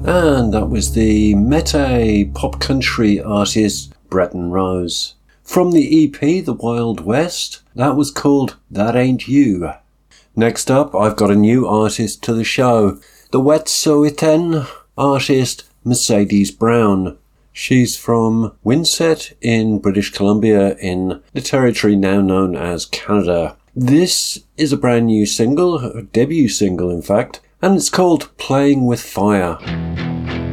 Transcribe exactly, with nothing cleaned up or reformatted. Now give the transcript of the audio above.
And that was the Mete pop country artist Breton Rose. From the E P The Wild West, that was called That Ain't You. Next up, I've got a new artist to the show. The Wet'suwet'en artist Mercedes Brown. She's from Winsett in British Columbia in the territory now known as Canada. This is a brand new single, a debut single in fact, and it's called Playing with Fire.